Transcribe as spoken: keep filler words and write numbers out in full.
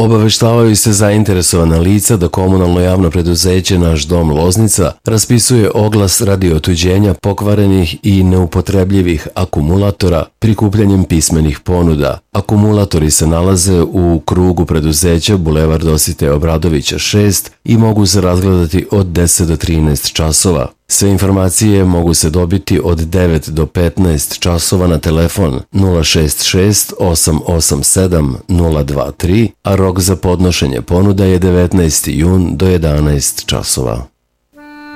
Obaveštavaju se zainteresovana lica da komunalno javno preduzeće Naš dom Loznica raspisuje oglas radi otuđenja pokvarenih i neupotrebljivih akumulatora prikupljanjem pismenih ponuda. Akumulatori se nalaze u krugu preduzeća Bulevar Dositeja Obradovića šest i mogu se razgledati od deset do trinaest časova. Sve informacije mogu se dobiti od devet do petnaest časova na telefon nula šest šest osam osam sedam nula dva tri, a rok za podnošenje ponuda je devetnaesti jun do jedanaest časova.